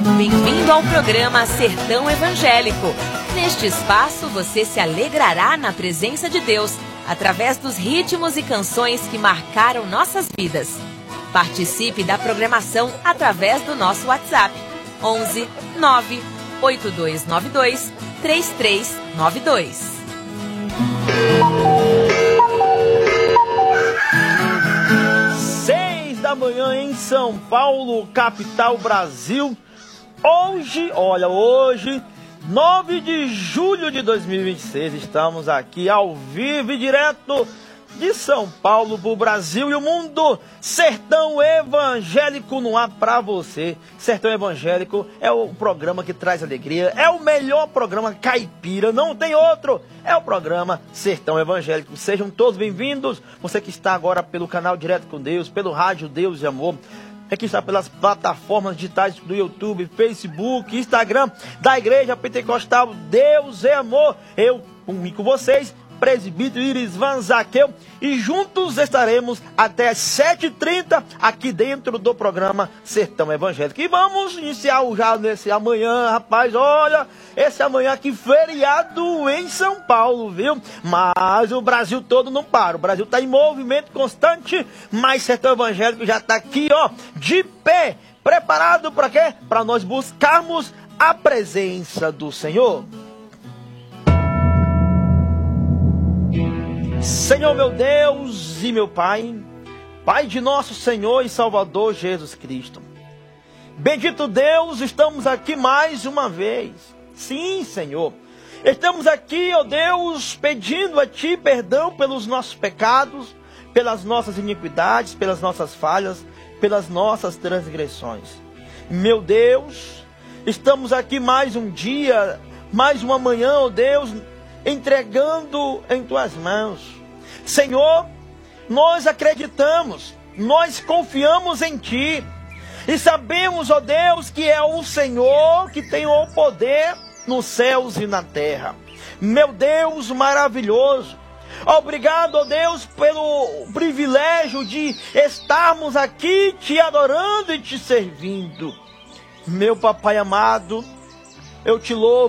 Bem-vindo ao programa Sertão Evangélico. Neste espaço você se alegrará na presença de Deus, através dos ritmos e canções que marcaram nossas vidas. Participe da programação através do nosso WhatsApp 11 9 8292 3392. Da manhã em São Paulo, capital Brasil. Hoje, 9 de julho de 2026, estamos aqui ao vivo e direto de São Paulo para o Brasil e o mundo. Sertão Evangélico no ar para você. Sertão Evangélico é o programa que traz alegria, é o melhor programa caipira, não tem outro. É o programa Sertão Evangélico. Sejam todos bem-vindos. Você que está agora pelo canal Direto com Deus, pelo rádio Deus e Amor, que está pelas plataformas digitais do YouTube, Facebook, Instagram da Igreja Pentecostal Deus e Amor. Eu comigo com vocês, Presbítero Irisvan Zaqueu, e juntos estaremos até 7h30 aqui dentro do programa Sertão Evangélico. E vamos iniciar já nesse amanhã, rapaz, olha, esse amanhã aqui feriado em São Paulo, viu? Mas o Brasil todo não para, o Brasil está em movimento constante, mas Sertão Evangélico já está aqui, ó, de pé, preparado para quê? Para nós buscarmos a presença do Senhor. Senhor meu Deus e meu Pai, Pai de nosso Senhor e Salvador Jesus Cristo, bendito Deus, estamos aqui mais uma vez. Sim, Senhor, estamos aqui, ó Deus, pedindo a Ti perdão pelos nossos pecados, pelas nossas iniquidades, pelas nossas falhas, pelas nossas transgressões. Meu Deus, estamos aqui mais um dia, mais uma manhã, ó Deus, entregando em Tuas mãos. Senhor, nós acreditamos, nós confiamos em Ti e sabemos, ó Deus, que é o Senhor que tem o poder nos céus e na terra. Meu Deus maravilhoso, obrigado, ó Deus, pelo privilégio de estarmos aqui Te adorando e Te servindo. Meu Papai amado, eu Te louvo.